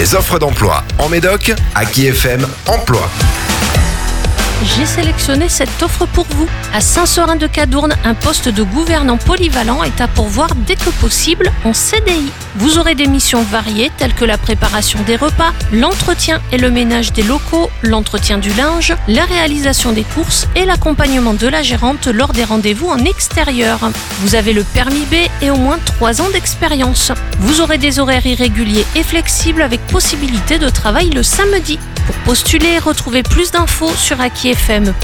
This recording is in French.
les offres d'emploi en Médoc, Aki FM Emploi. J'ai sélectionné cette offre pour vous. À Saint-Seurin-de-Cadourne, un poste de gouvernant polyvalent est à pourvoir dès que possible en CDI. Vous aurez des missions variées telles que la préparation des repas, l'entretien et le ménage des locaux, l'entretien du linge, la réalisation des courses et l'accompagnement de la gérante lors des rendez-vous en extérieur. Vous avez le permis B et au moins 3 ans d'expérience. Vous aurez des horaires irréguliers et flexibles avec possibilité de travail le samedi. Pour postuler, retrouvez plus d'infos sur akifm.be